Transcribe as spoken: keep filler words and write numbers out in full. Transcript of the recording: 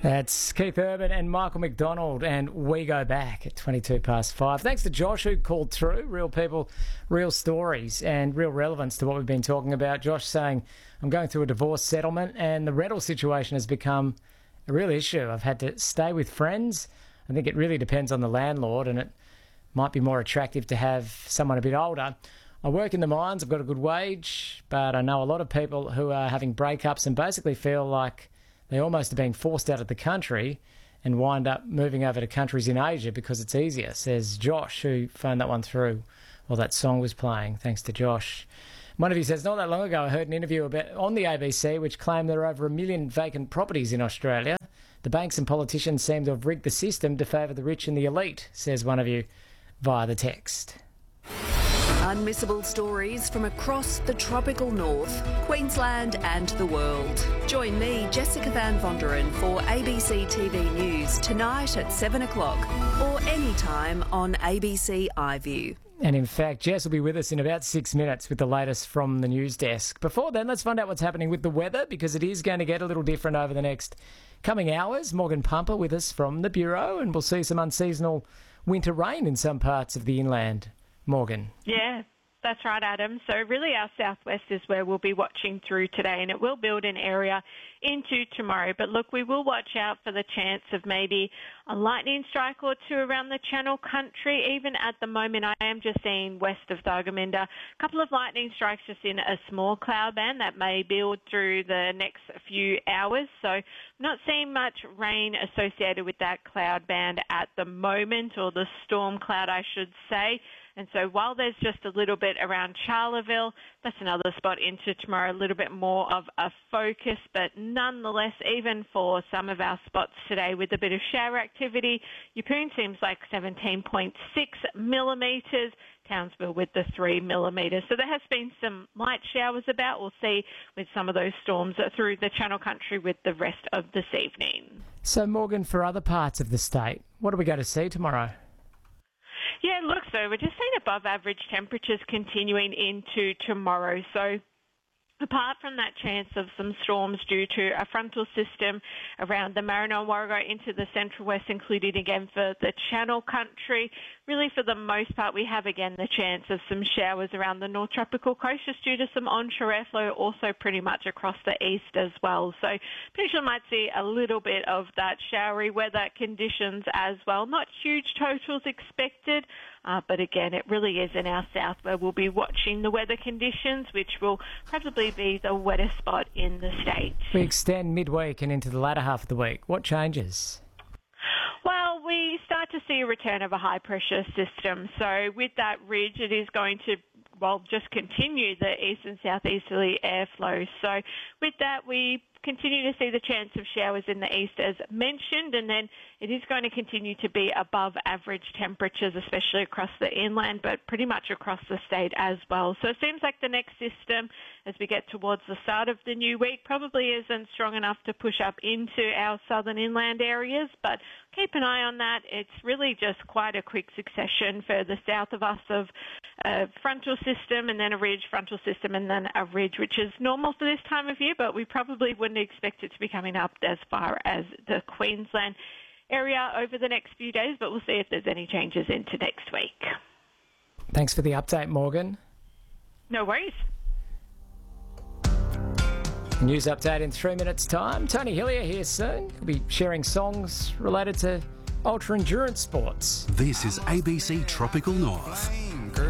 That's Keith Urban and Michael McDonald, and we go back at twenty-two past five. Thanks to Josh, who called through. Real people, real stories, and real relevance to what we've been talking about. Josh saying, I'm going through a divorce settlement, and the rental situation has become a real issue. I've had to stay with friends. I think it really depends on the landlord, and it might be more attractive to have someone a bit older. I work in the mines, I've got a good wage, but I know a lot of people who are having breakups and basically feel like they almost are being forced out of the country and wind up moving over to countries in Asia because it's easier, says Josh, who phoned that one through while that song was playing. Thanks to Josh. One of you says, not that long ago I heard an interview about on the A B C which claimed there are over a million vacant properties in Australia. The banks and politicians seem to have rigged the system to favour the rich and the elite, says one of you via the text. Unmissable stories from across the tropical north, Queensland and the world. Join me, Jessica Van Vonderen, for A B C T V News tonight at seven o'clock or anytime on A B C iView. And in fact, Jess will be with us in about six minutes with the latest from the news desk. Before then, let's find out what's happening with the weather, because it is going to get a little different over the next coming hours. Morgan Pumper with us from the Bureau, and we'll see some unseasonal winter rain in some parts of the inland. Morgan. Yeah, that's right, Adam. So really our southwest is where we'll be watching through today, and it will build an area into tomorrow. But look, we will watch out for the chance of maybe a lightning strike or two around the Channel Country. Even at the moment, I am just seeing west of Thargomindah a couple of lightning strikes just in a small cloud band that may build through the next few hours. So I'm not seeing much rain associated with that cloud band at the moment, or the storm cloud, I should say. And so while there's just a little bit around Charleville, that's another spot into tomorrow, a little bit more of a focus. But nonetheless, even for some of our spots today with a bit of shower activity, Yeppoon seems like seventeen point six millimetres, Townsville with the three millimetres. So there has been some light showers about. We'll see with some of those storms through the Channel Country with the rest of this evening. So Morgan, for other parts of the state, what are we going to see tomorrow? Yeah, look, so we're just seeing above average temperatures continuing into tomorrow. So apart from that chance of some storms due to a frontal system around the Marino Warrego into the central west, including again for the Channel Country, really for the most part we have again the chance of some showers around the North Tropical Coast just due to some onshore airflow, also pretty much across the east as well. So potentially might see a little bit of that showery weather conditions as well. Not huge totals expected. Uh, but again, it really is in our south where we'll be watching the weather conditions, which will probably be the wettest spot in the state. We extend midweek and into the latter half of the week. What changes? Well, we start to see a return of a high-pressure system. So with that ridge, it is going to, well, just continue the east and southeasterly airflow. So with that, we continue to see the chance of showers in the east as mentioned, and then it is going to continue to be above average temperatures, especially across the inland, but pretty much across the state as well. So it seems like the next system, as we get towards the start of the new week, probably isn't strong enough to push up into our southern inland areas, but keep an eye on that. It's really just quite a quick succession further south of us of a frontal system and then a ridge, frontal system and then a ridge, which is normal for this time of year, but we probably wouldn't expect it to be coming up as far as the Queensland area over the next few days, but we'll see if there's any changes into next week. Thanks for the update, Morgan. No worries. News update in three minutes' time. Tony Hillier here soon. He'll be sharing songs related to ultra-endurance sports. This is A B C Tropical North.